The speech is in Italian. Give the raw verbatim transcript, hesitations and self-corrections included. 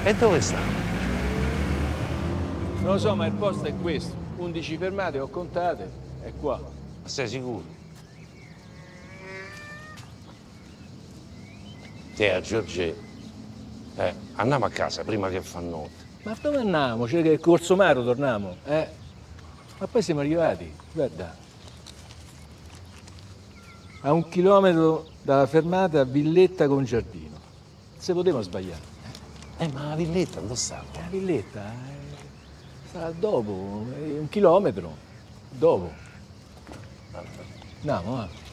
E dove sta? Non lo so, ma il posto è questo. undici fermate, ho contate, è qua. Ma sei sicuro? Te a Giorgio, eh, andiamo a casa prima che fa notte. Ma dove andiamo? Cioè che il Corso Maro torniamo? Eh? Ma poi siamo arrivati, guarda. A un chilometro dalla fermata Villetta con Giardino. Se potevamo sbagliare. Eh, ma la villetta dove sta? La Villetta eh, sta dopo, eh, un chilometro. Dopo. Andiamo, va.